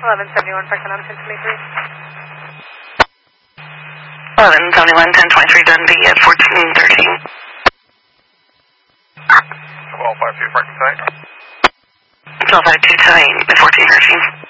1171, Park on 1023. 1171, 1023, Dundee at 1413. 1252, Frank, tight. 1252, tight at 1413.